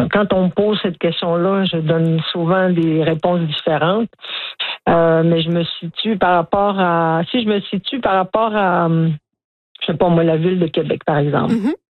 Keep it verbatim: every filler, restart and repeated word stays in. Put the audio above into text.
quand on me pose cette question-là, je donne souvent des réponses différentes. Euh, mais je me situe par rapport à... Si je me situe par rapport à, je sais pas moi, la ville de Québec, par exemple. Mm-hmm.